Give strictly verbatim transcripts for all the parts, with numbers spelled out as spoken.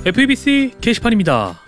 에프이비씨 게시판입니다.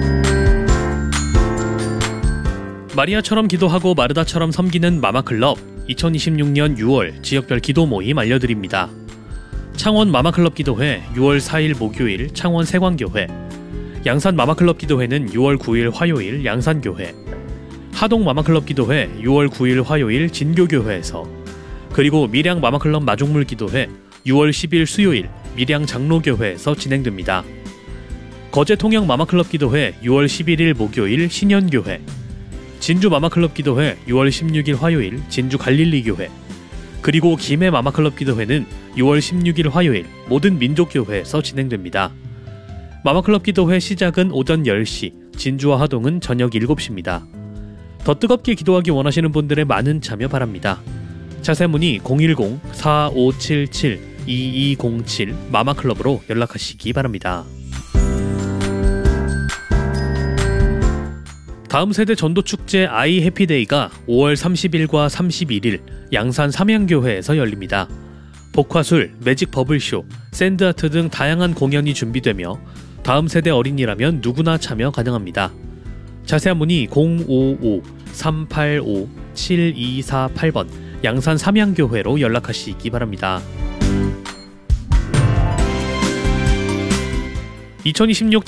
마리아처럼 기도하고 마르다처럼 섬기는 마마클럽 이천이십육 년 유월 지역별 기도 모임 알려드립니다. 창원 마마클럽 기도회 유월 사일 목요일 창원 세광교회, 양산 마마클럽 기도회는 유월 구일 화요일 양산교회, 하동 마마클럽 기도회 유월 구일 화요일 진교교회에서, 그리고 밀양 마마클럽 마중물 기도회 유월 십일 수요일 밀양 장로교회에서 진행됩니다. 거제 통영 마마클럽 기도회 유월 십일일 목요일 신현교회, 진주 마마클럽 기도회 유월 십육일 화요일 진주 갈릴리교회, 그리고 김해 마마클럽 기도회는 유월 십육일 화요일 모든 민족교회에서 진행됩니다. 마마클럽 기도회 시작은 오전 열 시, 진주와 하동은 저녁 일곱 시입니다. 더 뜨겁게 기도하기 원하시는 분들의 많은 참여 바랍니다. 자세한 문의 공일공 사오칠칠 이이공칠 마마클럽으로 연락하시기 바랍니다. 다음 세대 전도축제 아이 해피데이가 오월 삼십일과 삼십일일 양산 삼양교회에서 열립니다. 복화술, 매직 버블쇼, 샌드아트 등 다양한 공연이 준비되며 다음 세대 어린이라면 누구나 참여 가능합니다. 자세한 문의 공오오 삼팔오 칠이사팔 번 양산 삼양교회로 연락하시기 바랍니다. 이천이십육